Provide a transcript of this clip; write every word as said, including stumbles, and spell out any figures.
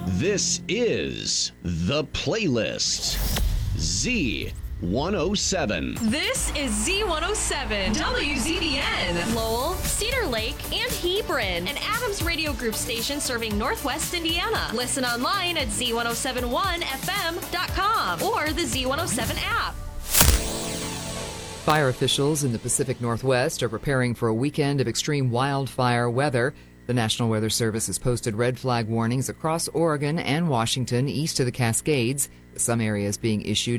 This is The Playlist. Z one oh seven. This is Z one oh seven, W Z B N. Lowell, Cedar Lake, and Hebron. An Adams Radio Group station serving Northwest Indiana. Listen online at Z one oh seven one F M dot com or the Z one oh seven app. Fire officials in the Pacific Northwest are preparing for a weekend of extreme wildfire weather. The National Weather Service has posted red flag warnings across Oregon and Washington east of the Cascades, with some areas being issued